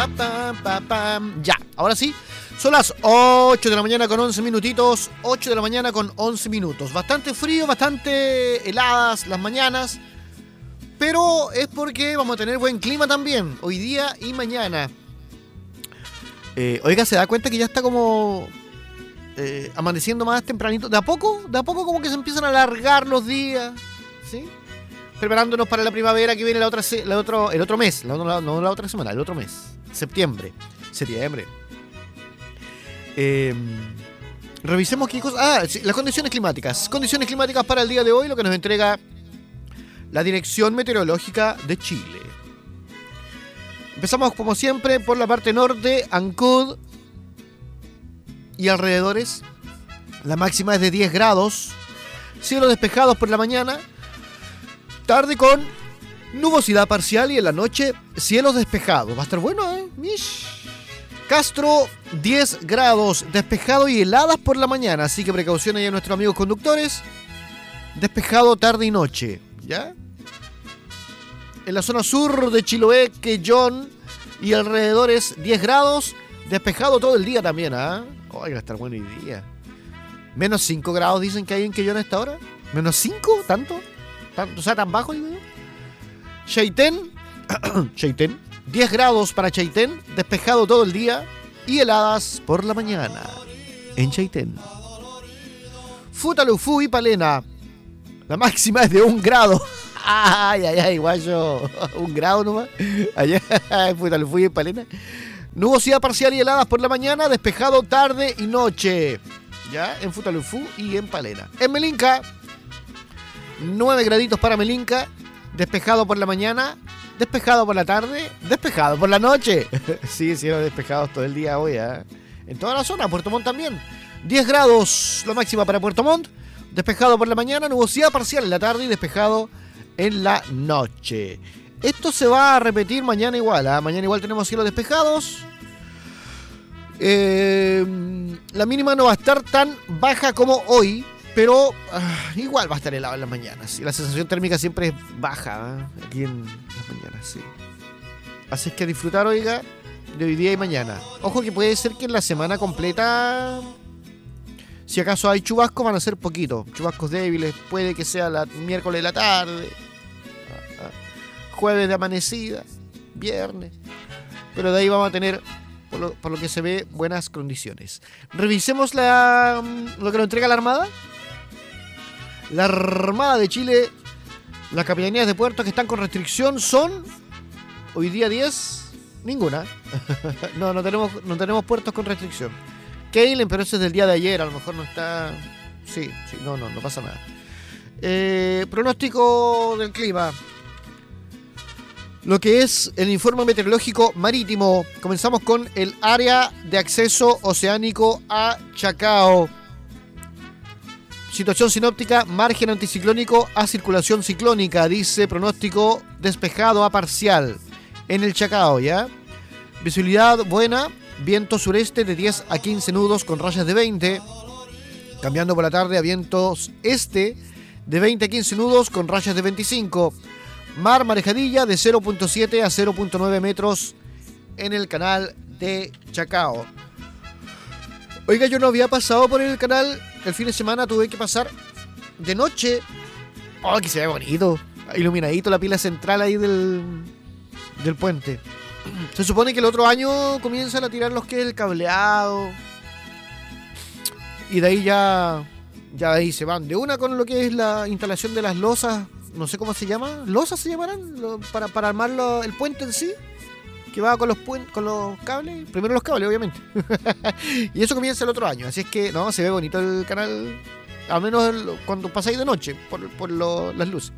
Ya, ahora sí. Son las 8 de la mañana con 11 minutitos. 8 de la mañana con 11 minutos. Bastante frío, bastante heladas las mañanas. Pero es porque vamos a tener buen clima también. Hoy día y mañana. Oiga, ¿se da cuenta que ya está como amaneciendo más tempranito? De a poco como que se empiezan a alargar los días. ¿Sí? Preparándonos para la primavera que viene el otro mes. No la otra semana, el otro mes. Septiembre. Revisemos qué cosas. Sí, las condiciones climáticas. Condiciones climáticas para el día de hoy, lo que nos entrega la Dirección Meteorológica de Chile. Empezamos como siempre por la parte norte, Ancud y alrededores. La máxima es de 10 grados. Cielos despejados por la mañana. Tarde con nubosidad parcial y en la noche cielos despejados. Va a estar bueno, Mish. Castro, 10 grados, despejado y heladas por la mañana. Así que precaución ahí a nuestros amigos conductores. Despejado tarde y noche, ¿ya? En la zona sur de Chiloé, Quellón y alrededores, 10 grados, despejado todo el día también, ¿ah? Va a estar bueno hoy día. Menos 5 grados dicen que hay en Quellón a esta hora. ¿Menos 5? ¿Tanto? O sea, tan bajo, digo yo. Chaitén, 10 grados para Chaitén, despejado todo el día y heladas por la mañana en Chaitén. Futalufú y Palena, la máxima es de 1 grado. Ay, guayo, 1 grado nomás. Allá en Futalufú y Palena. Nubosidad parcial y heladas por la mañana, despejado tarde y noche. Ya, en Futalufú y en Palena. En Melinca, 9 graditos para Melinca, despejado por la mañana, despejado por la tarde, despejado por la noche. Sí, cielos despejados todo el día hoy, en toda la zona, Puerto Montt también. 10 grados la máxima para Puerto Montt, despejado por la mañana, nubosidad parcial en la tarde y despejado en la noche. Esto se va a repetir mañana igual, mañana igual tenemos cielos despejados. La mínima no va a estar tan baja como hoy, pero igual va a estar helado en las mañanas. Y la sensación térmica siempre es baja aquí en las mañanas, sí. Así es que a disfrutar, oiga, de hoy día y mañana. Ojo que puede ser que en la semana completa, si acaso hay chubascos, van a ser poquitos. Chubascos débiles, puede que sea miércoles de la tarde, jueves de amanecida, viernes. Pero de ahí vamos a tener, por lo que se ve, buenas condiciones. Revisemos lo que nos entrega la Armada. La Armada de Chile, las capitanías de puertos que están con restricción son, hoy día 10, ninguna. No tenemos puertos con restricción. Keilen, pero ese es del día de ayer, a lo mejor no está. Sí, no pasa nada. Pronóstico del clima. Lo que es el informe meteorológico marítimo. Comenzamos con el área de acceso oceánico a Chacao. Situación sinóptica, margen anticiclónico a circulación ciclónica, dice pronóstico despejado a parcial en el Chacao, ¿ya? Visibilidad buena, viento sureste de 10 a 15 nudos con rayas de 20, cambiando por la tarde a vientos este de 20 a 15 nudos con rayas de 25, mar marejadilla de 0.7 a 0.9 metros en el canal de Chacao. Oiga, yo no había pasado por el canal el fin de semana, tuve que pasar de noche. ¡Oh, que se ve bonito! Iluminadito la pila central ahí del puente. Se supone que el otro año comienzan a tirar los que es el cableado. Y de ahí ya ahí se van de una con lo que es la instalación de las losas. No sé cómo se llama. ¿Losas se llamarán? Para armar el puente en sí. Que va con los cables. Primero los cables, obviamente. Y eso comienza el otro año. Así es que, no, se ve bonito el canal. Al menos cuando pasáis de noche. Por las luces.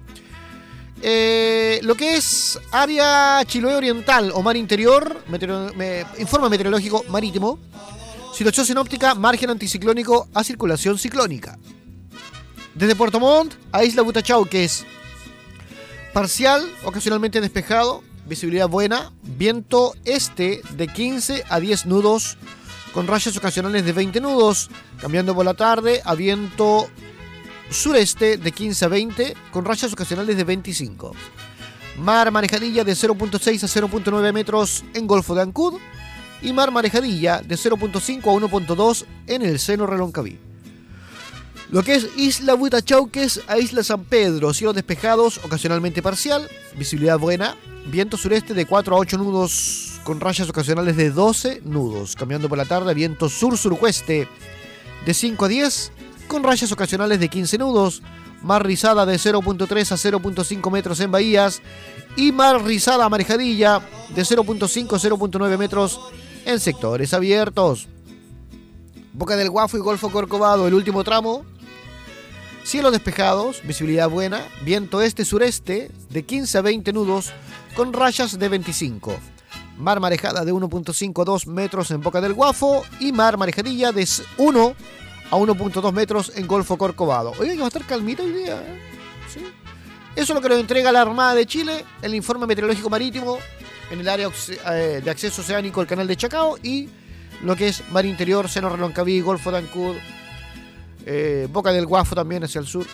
Lo que es área Chiloé Oriental o mar interior. Informe meteorológico marítimo. Situación sinóptica, margen anticiclónico a circulación ciclónica. Desde Puerto Montt a Isla Butachau, que es parcial, ocasionalmente despejado. Visibilidad buena, viento este de 15 a 10 nudos con rayas ocasionales de 20 nudos, cambiando por la tarde a viento sureste de 15 a 20 con rayas ocasionales de 25. Mar Marejadilla de 0.6 a 0.9 metros en Golfo de Ancud. Y Mar Marejadilla de 0.5 a 1.2 en el seno Reloncaví. Lo que es Isla Huitachauques a Isla San Pedro, cielos despejados, ocasionalmente parcial, visibilidad buena, viento sureste de 4 a 8 nudos con rayas ocasionales de 12 nudos. Cambiando por la tarde, viento sur-suroeste de 5 a 10 con rayas ocasionales de 15 nudos. Mar rizada de 0.3 a 0.5 metros en bahías y mar rizada marejadilla de 0.5 a 0.9 metros en sectores abiertos. Boca del Guafo y Golfo Corcovado, el último tramo. Cielos despejados, visibilidad buena, viento este-sureste de 15 a 20 nudos con rayas de 25. Mar marejada de 1.5 a 2 metros en Boca del Guafo y mar marejadilla de 1 a 1.2 metros en Golfo Corcovado. Oye, que va a estar calmito hoy día, ¿eh? ¿Sí? Eso es lo que nos entrega la Armada de Chile, el informe meteorológico marítimo en el área de acceso oceánico al canal de Chacao y lo que es mar interior, seno Reloncaví, Golfo de Ancud, Boca del Guafo también hacia el sur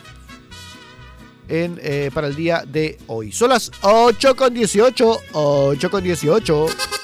para el día de hoy. Son las 8:18.